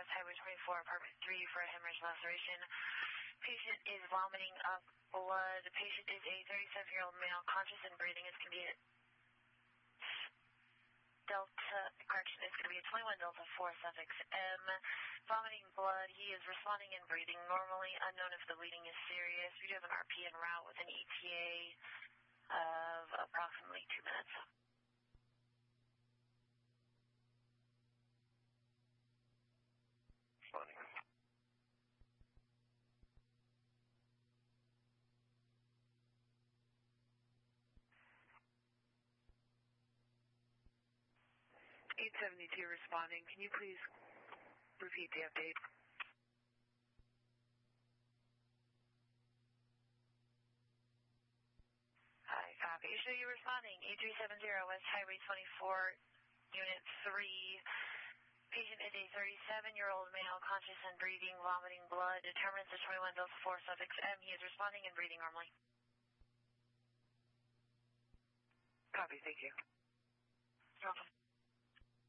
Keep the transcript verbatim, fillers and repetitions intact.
West Highway twenty-four, apartment three for a hemorrhage laceration. Patient is vomiting up blood. The patient is a thirty-seven-year-old male, conscious and breathing. It's going to be a Delta, correction, it's going to be a twenty-one Delta four suffix M. Vomiting blood. He is responding and breathing normally. Unknown if the bleeding is serious. We do have an R P en route with an E T A of approximately two minutes. Responding. eight seventy-two responding. Can you please repeat the update? Hi, copy. Show you responding. eight three seven zero West Highway twenty-four, Unit three. Patient is a thirty-seven-year-old male, conscious and breathing, vomiting blood. Determines the twenty-one Delta four suffix M. He is responding and breathing normally. Copy, thank you. Welcome.